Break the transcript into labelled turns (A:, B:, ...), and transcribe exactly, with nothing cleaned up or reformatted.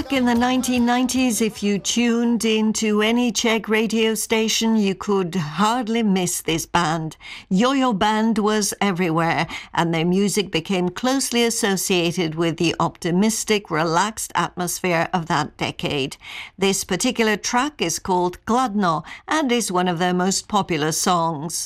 A: Back in the nineteen nineties, if you tuned into any Czech radio station, you could hardly miss this band. Yo-Yo Band was everywhere, and their music became closely associated with the optimistic, relaxed atmosphere of that decade. This particular track is called Kladno and is one of their most popular songs.